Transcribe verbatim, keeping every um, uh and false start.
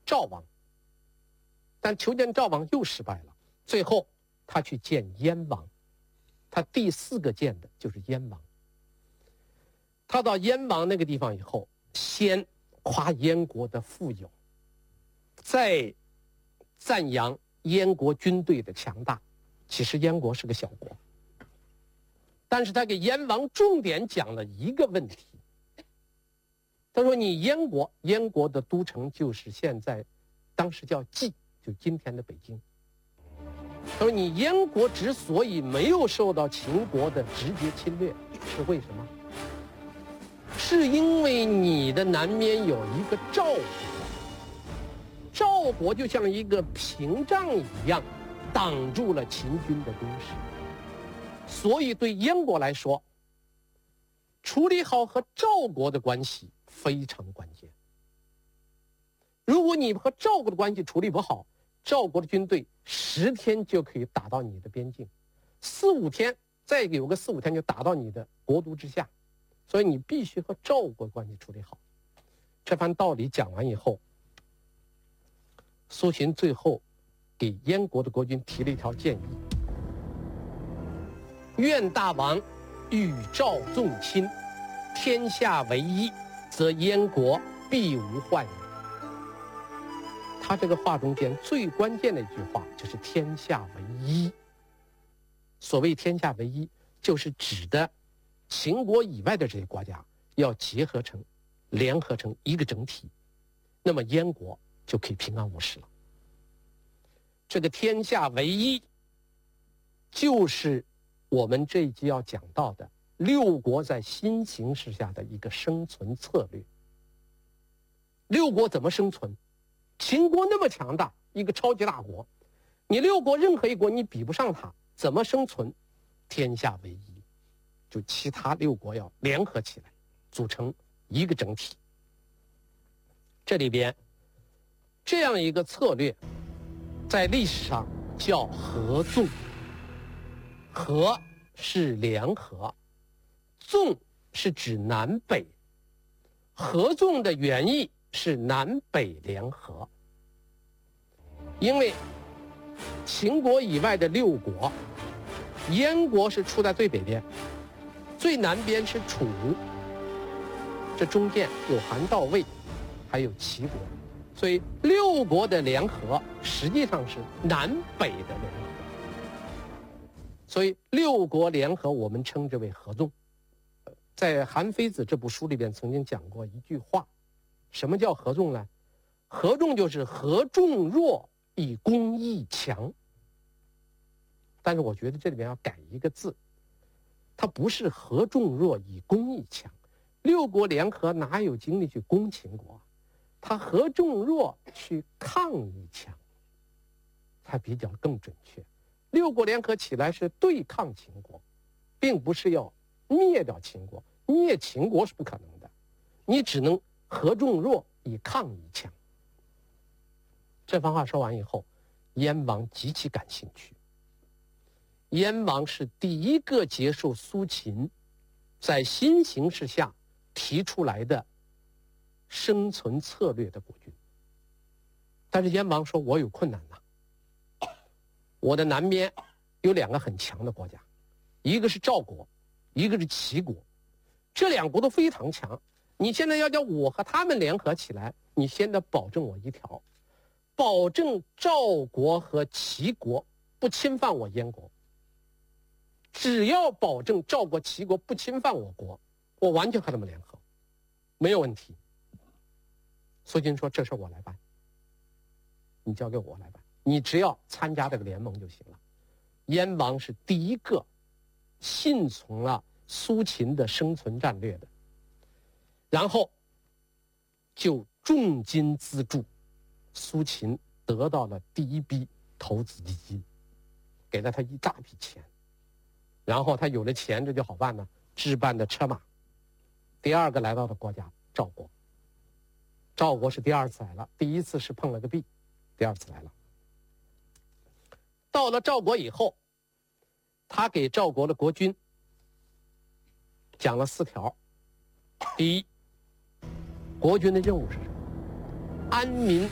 赵王，但求见赵王又失败了。最后他去见燕王，他第四个见的就是燕王。他到燕王那个地方以后，先夸燕国的富有，再赞扬燕国军队的强大。其实燕国是个小国，但是他给燕王重点讲了一个问题。他说你燕国，燕国的都城就是现在当时叫蓟，就今天的北京。他说你燕国之所以没有受到秦国的直接侵略，是为什么？是因为你的南面有一个赵国，赵国就像一个屏障一样，挡住了秦军的攻势。所以对燕国来说，处理好和赵国的关系非常关键。如果你和赵国的关系处理不好，赵国的军队十天就可以打到你的边境，四五天再有个四五天就打到你的国都之下。所以你必须和赵国关系处理好。这番道理讲完以后，苏秦最后给燕国的国君提了一条建议：愿大王与赵纵亲，天下为一，则燕国必无患矣。他这个话中间最关键的一句话就是天下为一。所谓天下为一，就是指的秦国以外的这些国家要结合成、联合成一个整体，那么燕国就可以平安无事了。这个天下为一，就是我们这一集要讲到的六国在新形势下的一个生存策略。六国怎么生存？秦国那么强大，一个超级大国，你六国任何一国你比不上它，怎么生存？天下为一，就其他六国要联合起来，组成一个整体。这里边这样一个策略，在历史上叫合纵。合是联合，纵是指南北。合纵的原意是南北联合。因为秦国以外的六国，燕国是处在最北边，最南边是楚，这中间有韩赵魏，还有齐国，所以六国的联合实际上是南北的联合。所以六国联合我们称之为合纵。在《韩非子》这部书里边曾经讲过一句话，什么叫合纵呢？合纵就是合众弱以攻易强。但是我觉得这里面要改一个字，它不是合众弱以攻易强。六国联合哪有精力去攻秦国？它合众弱去抗易强，才比较更准确。六国联合起来是对抗秦国，并不是要灭掉秦国。灭秦国是不可能的，你只能合众弱以抗易强。这番话说完以后，燕王极其感兴趣。燕王是第一个接受苏秦在新形势下提出来的生存策略的国君。但是燕王说，我有困难呐、啊，我的南边有两个很强的国家，一个是赵国，一个是齐国，这两国都非常强。你现在要叫我和他们联合起来，你现在保证我一条，保证赵国和齐国不侵犯我燕国。只要保证赵国、齐国不侵犯我国，我完全和他们联合，没有问题。苏秦说：“这事我来办，你交给我来办，你只要参加这个联盟就行了。”燕王是第一个信从了苏秦的生存战略的，然后就重金资助苏秦，得到了第一笔投资基金，给了他一大笔钱。然后他有了钱，这就好办了，置办的车马。第二个来到的国家赵国，赵国是第二次来了，第一次是碰了个壁，第二次来了。到了赵国以后，他给赵国的国君讲了四条。第一，国君的任务是什么？安民